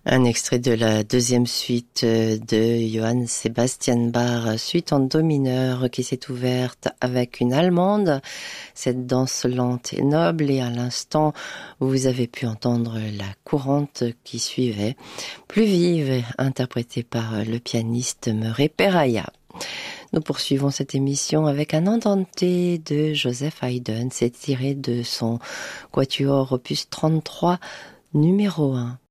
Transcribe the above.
Un extrait de la deuxième suite de Johann Sebastian Bach, suite en do mineur qui s'est ouverte avec une allemande, cette danse lente et noble, et à l'instant vous avez pu entendre la courante qui suivait, plus vive, interprétée par le pianiste Murray Peraya. Nous poursuivons cette émission avec un andante de Joseph Haydn, c'est tiré de son quatuor opus 33 numéro 1.